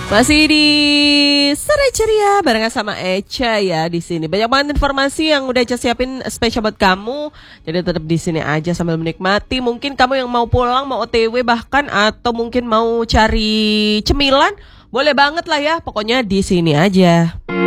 Masih di Sore Ceria barengan sama Echa ya di sini. Banyak banget informasi yang udah Echa siapin spesial buat kamu. Jadi tetap di sini aja sambil menikmati. Mungkin kamu yang mau pulang, mau OTW bahkan atau mungkin mau cari cemilan, boleh banget lah ya. Pokoknya di sini aja.